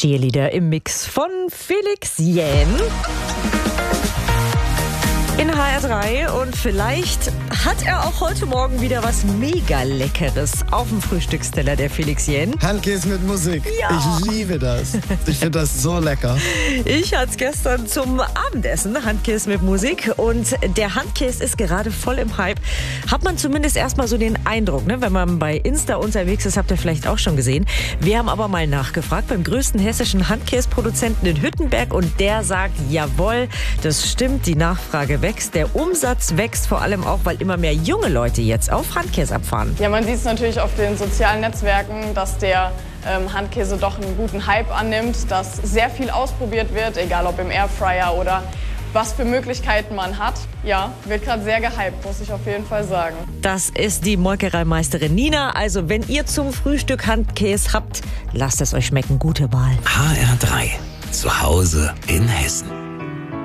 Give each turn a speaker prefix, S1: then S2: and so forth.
S1: Cheerleader im Mix von Felix Jähn in HR3 und vielleicht hat er auch heute Morgen wieder was mega Leckeres auf dem Frühstücksteller, der Felix Jähn.
S2: Handkäse mit Musik.
S1: Ja.
S2: Ich liebe das. Ich finde das so lecker.
S1: Ich hatte es gestern zum Abendessen, Handkäse mit Musik, und der Handkäse ist gerade voll im Hype. Hat man zumindest erstmal so den Eindruck, ne? Wenn man bei Insta unterwegs ist, habt ihr vielleicht auch schon gesehen. Wir haben aber mal nachgefragt beim größten hessischen Handkäseproduzenten in Hüttenberg und der sagt, jawohl, das stimmt, die Nachfrage wächst. Der Umsatz wächst vor allem auch, weil immer mehr junge Leute jetzt auf Handkäse abfahren.
S3: Ja, man sieht es natürlich auf den sozialen Netzwerken, dass der Handkäse doch einen guten Hype annimmt, dass sehr viel ausprobiert wird, egal ob im Airfryer oder was für Möglichkeiten man hat. Ja, wird gerade sehr gehypt, muss ich auf jeden Fall sagen.
S1: Das ist die Molkereimeisterin Nina. Also wenn ihr zum Frühstück Handkäse habt, lasst es euch schmecken. Gute Wahl.
S4: HR3. Zu Hause in Hessen.